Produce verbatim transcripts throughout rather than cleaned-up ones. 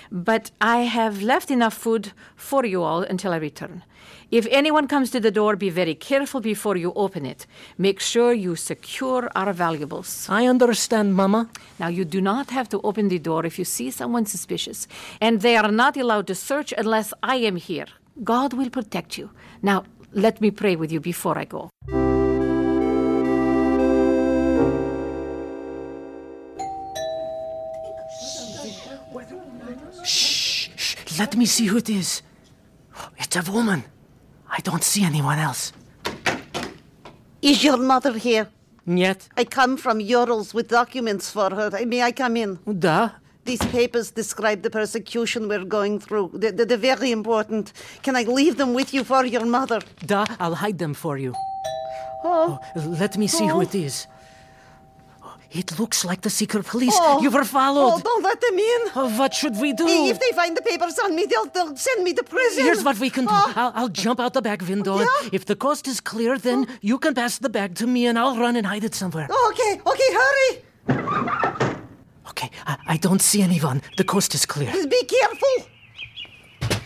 But I have left enough food for you all until I return. If anyone comes to the door, be very careful before you open it. Make sure you secure our valuables. I understand, Mama. Now, you do not have to open the door if you see someone suspicious, and they are not allowed to search unless I am here. God will protect you. Now, let me pray with you before I go. Shh, shh, let me see who it is. It's a woman. I don't see anyone else. Is your mother here? Yet? I come from Urals with documents for her. May I come in? Da. These papers describe the persecution we're going through. They're, they're very important. Can I leave them with you for your mother? Da, I'll hide them for you. Oh. Oh, let me see Oh. who it is. It looks like the secret police. Oh. You were followed. Oh, don't let them in. Oh, what should we do? If they find the papers on me, they'll, they'll send me to prison. Here's what we can do. Oh. I'll, I'll jump out the back window. Yeah? And if the coast is clear, then you can pass the bag to me and I'll run and hide it somewhere. Okay, okay, hurry. Okay, I, I don't see anyone. The coast is clear. Be careful.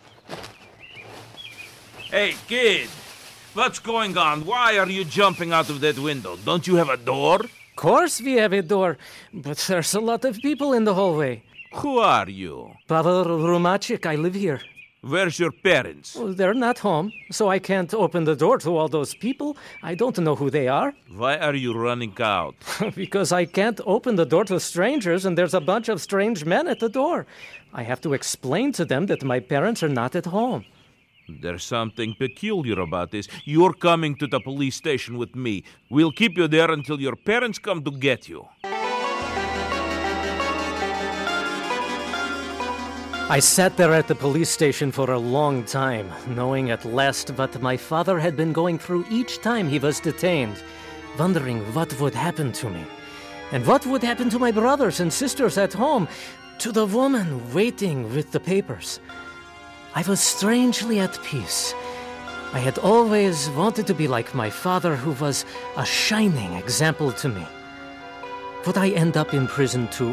Hey, kid. What's going on? Why are you jumping out of that window? Don't you have a door? Of course we have a door, but there's a lot of people in the hallway. Who are you? Pavel Rumachik, I live here. Where's your parents? Well, they're not home, so I can't open the door to all those people. I don't know who they are. Why are you running out? Because I can't open the door to strangers, and there's a bunch of strange men at the door. I have to explain to them that my parents are not at home. There's something peculiar about this. You're coming to the police station with me. We'll keep you there until your parents come to get you. I sat there at the police station for a long time, knowing at last what my father had been going through each time he was detained, wondering what would happen to me, and what would happen to my brothers and sisters at home, to the woman waiting with the papers. I was strangely at peace. I had always wanted to be like my father, who was a shining example to me. Would I end up in prison too?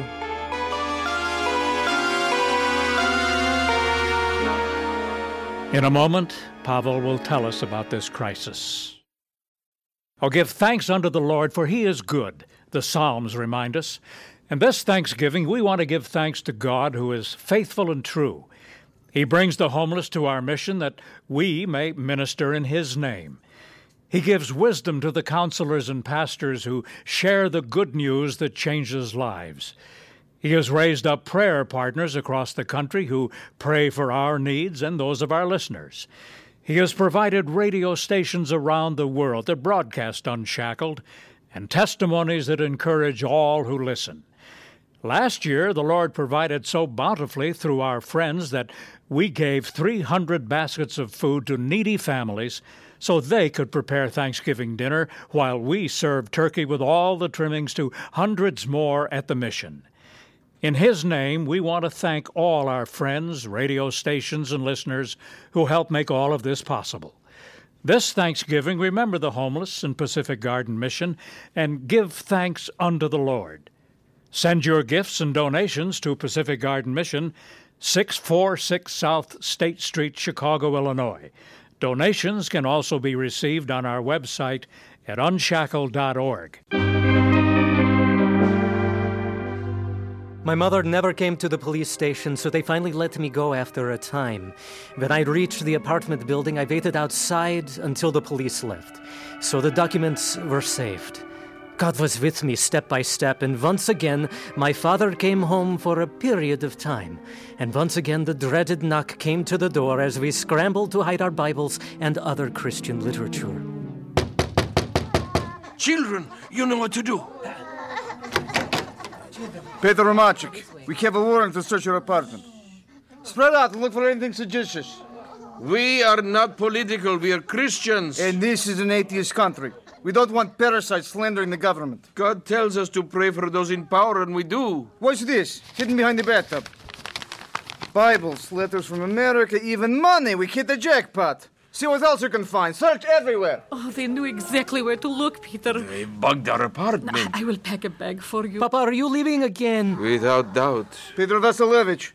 In a moment, Pavel will tell us about this crisis. Oh, give thanks unto the Lord, for he is good, the Psalms remind us. And this Thanksgiving, we want to give thanks to God, who is faithful and true. He brings the homeless to our mission that we may minister in his name. He gives wisdom to the counselors and pastors who share the good news that changes lives. He has raised up prayer partners across the country who pray for our needs and those of our listeners. He has provided radio stations around the world that broadcast Unshackled and testimonies that encourage all who listen. Last year, the Lord provided so bountifully through our friends that we gave three hundred baskets of food to needy families so they could prepare Thanksgiving dinner while we served turkey with all the trimmings to hundreds more at the mission. In his name, we want to thank all our friends, radio stations, and listeners who help make all of this possible. This Thanksgiving, remember the homeless in Pacific Garden Mission and give thanks unto the Lord. Send your gifts and donations to Pacific Garden Mission, six forty-six South State Street, Chicago, Illinois. Donations can also be received on our website at unshackled dot org. My mother never came to the police station, so they finally let me go after a time. When I reached the apartment building, I waited outside until the police left, so the documents were saved. God was with me step by step, and once again, my father came home for a period of time. And once again, the dreaded knock came to the door as we scrambled to hide our Bibles and other Christian literature. Children, you know what to do. Peter Rumachik, we have a warrant to search your apartment. Spread out and look for anything suspicious. We are not political, we are Christians. And this is an atheist country. We don't want parasites slandering the government. God tells us to pray for those in power, and we do. What's this? Hidden behind the bathtub. Bibles, letters from America, even money. We hit the jackpot. See what else you can find. Search everywhere. Oh, they knew exactly where to look, Peter. They bugged our apartment. I will pack a bag for you. Papa, are you leaving again? Without doubt. Peter Vasilevich,